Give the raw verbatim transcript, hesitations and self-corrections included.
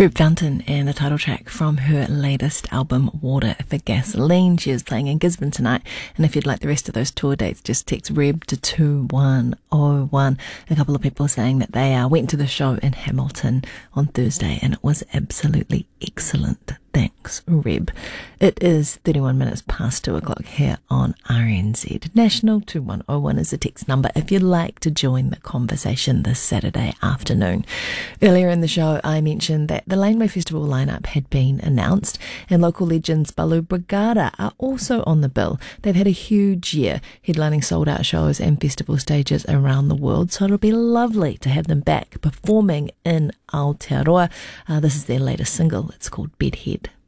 Reb Fountain and the title track from her latest album, Water for Gasoline. She is playing in Gisborne tonight, and if you'd like the rest of those tour dates, just text Reb to two one oh one. A couple of people saying that they uh, went to the show in Hamilton on Thursday, and it was absolutely excellent. Thanks, Reb. It is thirty-one minutes past two o'clock here on R N Z National. two one oh one is the text number if you'd like to join the conversation this Saturday afternoon. Earlier in the show, I mentioned that the Laneway Festival lineup had been announced, and local legends Balu Brigada are also on the bill. They've had a huge year, headlining sold-out shows and festival stages around the world, so it'll be lovely to have them back performing in Aotearoa. Uh, this is their latest single. It's called Bedhead.